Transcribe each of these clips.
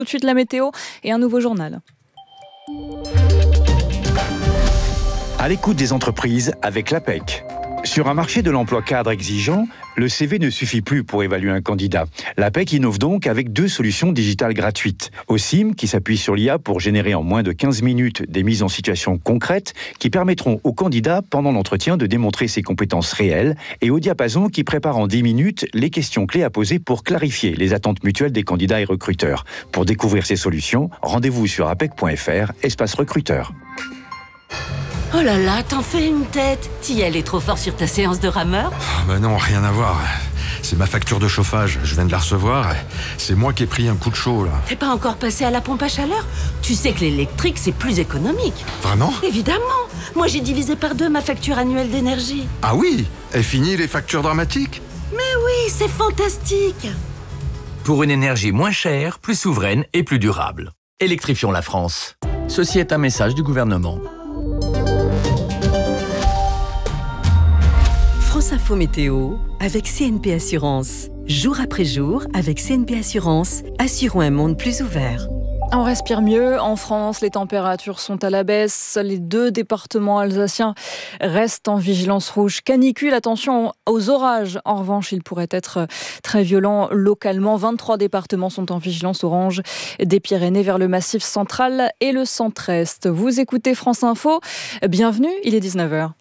Tout de suite la météo et un nouveau journal. À l'écoute des entreprises avec l'APEC. Sur un marché de l'emploi cadre exigeant, le CV ne suffit plus pour évaluer un candidat. L'APEC innove donc avec 2 solutions digitales gratuites. OSIM, qui s'appuie sur l'IA pour générer en moins de 15 minutes des mises en situation concrètes qui permettront au candidat, pendant l'entretien, de démontrer ses compétences réelles, et au Diapason, qui prépare en 10 minutes les questions clés à poser pour clarifier les attentes mutuelles des candidats et recruteurs. Pour découvrir ces solutions, rendez-vous sur apec.fr, espace recruteur. Oh là là, t'en fais une tête. T'y allais trop fort sur ta séance de rameur ? Non, rien à voir. C'est ma facture de chauffage, je viens de la recevoir. C'est moi qui ai pris un coup de chaud, là. T'es pas encore passé à la pompe à chaleur ? Tu sais que l'électrique, c'est plus économique. Vraiment ? Évidemment. Moi, j'ai divisé par 2 ma facture annuelle d'énergie. Ah oui ? Est fini les factures dramatiques ? Mais oui, c'est fantastique. Pour une énergie moins chère, plus souveraine et plus durable. Électrifions la France. Ceci est un message du gouvernement. France Info Météo avec CNP Assurance. Jour après jour, avec CNP Assurance, assurons un monde plus ouvert. On respire mieux. En France, les températures sont à la baisse. Les 2 départements alsaciens restent en vigilance rouge canicule. Attention aux orages. En revanche, ils pourraient être très violents localement. 23 départements sont en vigilance orange, des Pyrénées vers le Massif central et le centre-est. Vous écoutez France Info. Bienvenue, il est 19h.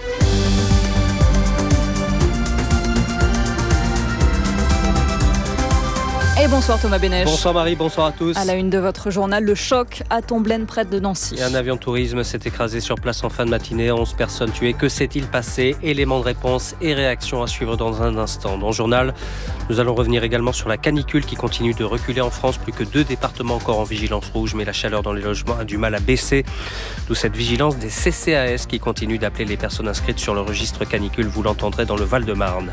Et bonsoir Thomas Bénèche. Bonsoir Marie, bonsoir à tous. À la une de votre journal, le choc à Tomblaine près de Nancy. Et un avion de tourisme s'est écrasé sur place en fin de matinée, 11 personnes tuées. Que s'est-il passé ? Éléments de réponse et réactions à suivre dans un instant. Dans le journal, nous allons revenir également sur la canicule qui continue de reculer en France. Plus que 2 départements encore en vigilance rouge, mais la chaleur dans les logements a du mal à baisser. D'où cette vigilance des CCAS qui continuent d'appeler les personnes inscrites sur le registre canicule. Vous l'entendrez dans le Val-de-Marne.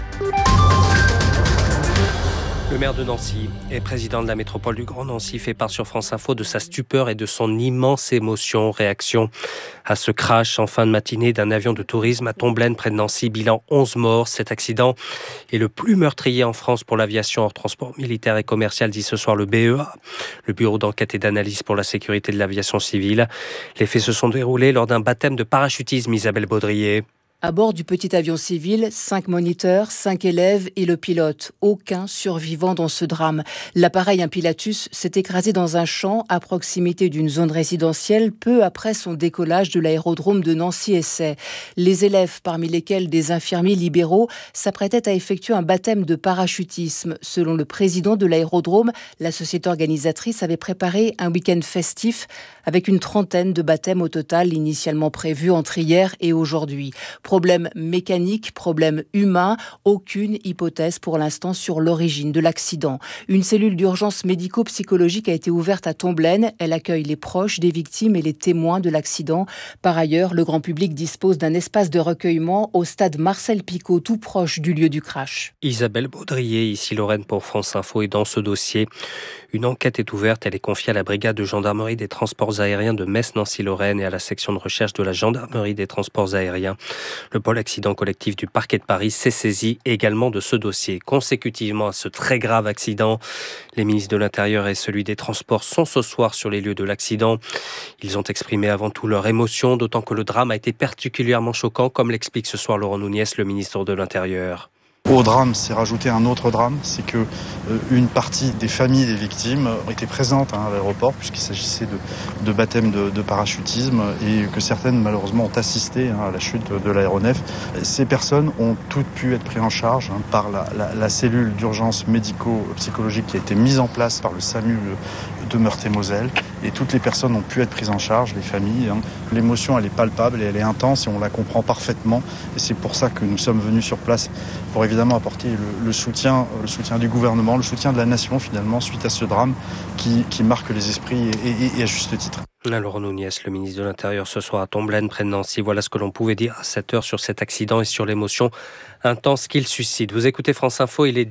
Le maire de Nancy et président de la métropole du Grand Nancy fait part sur France Info de sa stupeur et de son immense émotion. Réaction à ce crash en fin de matinée d'un avion de tourisme à Tomblaine près de Nancy. Bilan 11 morts. Cet accident est le plus meurtrier en France pour l'aviation hors transport militaire et commercial, dit ce soir le BEA, le Bureau d'enquête et d'analyse pour la sécurité de l'aviation civile. Les faits se sont déroulés lors d'un baptême de parachutisme, Isabelle Baudrier. À bord du petit avion civil, 5 moniteurs, 5 élèves et le pilote. Aucun survivant dans ce drame. L'appareil, un Pilatus, s'est écrasé dans un champ à proximité d'une zone résidentielle peu après son décollage de l'aérodrome de Nancy-Essay. Les élèves, parmi lesquels des infirmiers libéraux, s'apprêtaient à effectuer un baptême de parachutisme. Selon le président de l'aérodrome, la société organisatrice avait préparé un week-end festif avec une trentaine de baptêmes au total initialement prévus entre hier et aujourd'hui. Problème mécanique, problème humain, aucune hypothèse pour l'instant sur l'origine de l'accident. Une cellule d'urgence médico-psychologique a été ouverte à Tomblaine. Elle accueille les proches des victimes et les témoins de l'accident. Par ailleurs, le grand public dispose d'un espace de recueillement au stade Marcel Picot, tout proche du lieu du crash. Isabelle Baudrier, ici Lorraine pour France Info, et dans ce dossier, une enquête est ouverte. Elle est confiée à la brigade de gendarmerie des transports aériens de Metz-Nancy-Lorraine et à la section de recherche de la gendarmerie des transports aériens. Le pôle accident collectif du parquet de Paris s'est saisi également de ce dossier. Consécutivement à ce très grave accident, les ministres de l'Intérieur et celui des Transports sont ce soir sur les lieux de l'accident. Ils ont exprimé avant tout leur émotion, d'autant que le drame a été particulièrement choquant, comme l'explique ce soir Laurent Nunez, le ministre de l'Intérieur. Au drame, s'est rajouté un autre drame, c'est que une partie des familles des victimes étaient présentes à l'aéroport puisqu'il s'agissait de baptême de parachutisme et que certaines malheureusement ont assisté à la chute de l'aéronef. Ces personnes ont toutes pu être prises en charge par la cellule d'urgence médico-psychologique qui a été mise en place par le SAMU de Meurthe-et-Moselle et toutes les personnes ont pu être prises en charge, les familles. L'émotion elle est palpable et elle est intense et on la comprend parfaitement et c'est pour ça que nous sommes venus sur place pour évidemment apporter le soutien du gouvernement, le soutien de la nation finalement suite à ce drame qui marque les esprits et à juste titre. Laurent Nunez, le ministre de l'Intérieur, ce soir à Tomblaine, près de Nancy. Voilà ce que l'on pouvait dire à 7h sur cet accident et sur l'émotion intense qu'il suscite. Vous écoutez France Info, il est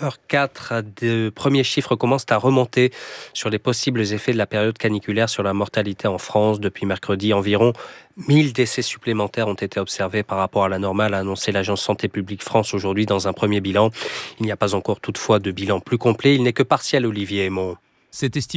19h04. De premiers chiffres commencent à remonter sur les possibles effets de la période caniculaire sur la mortalité en France. Depuis mercredi, environ 1000 décès supplémentaires ont été observés par rapport à la normale, a annoncé l'Agence Santé publique France aujourd'hui dans un premier bilan. Il n'y a pas encore toutefois de bilan plus complet. Il n'est que partiel, Olivier Aymon. C'est estimé